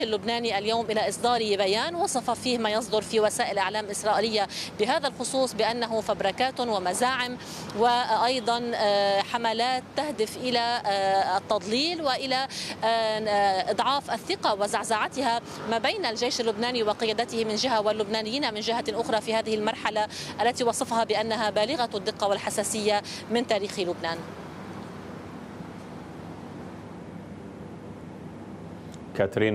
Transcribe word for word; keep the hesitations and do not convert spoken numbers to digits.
اللبناني اليوم إلى إصدار بيان وصف فيه ما يصدر في وسائل إعلام إسرائيلية بهذا الخصوص بأنه فبركات ومزاعم، وأيضا حملات تهدف إلى التضليل وإلى إضعاف الثقة وزعزعتها ما بين الجيش اللبناني وقيادته من جهة واللبنانيين من جهة أخرى في هذه المرحلة التي وصفها بأنها بالغة الدقة والحساسية من تاريخ لبنان. كاترين